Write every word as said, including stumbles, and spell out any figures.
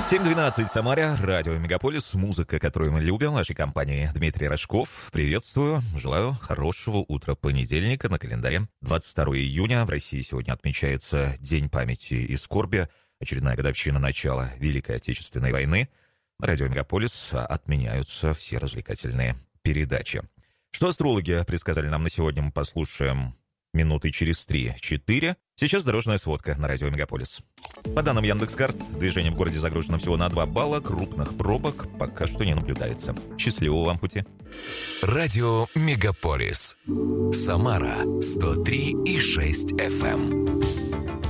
семь двенадцать в Самаре, радио Мегаполис, музыка, которую мы любим, в нашей компании Дмитрий Рожков. Приветствую, желаю хорошего утра понедельника на календаре. двадцать второго июня в России сегодня отмечается День памяти и скорби, очередная годовщина начала Великой Отечественной войны. На радио Мегаполис отменяются все развлекательные передачи. Что астрологи предсказали нам на сегодня, мы послушаем минуты через три-четыре. Сейчас дорожная сводка на радио Мегаполис. По данным Яндекс.Карт, движение в городе загружено всего на два балла, крупных пробок пока что не наблюдается. Счастливого вам пути. Радио Мегаполис. Самара сто три и шесть эф эм.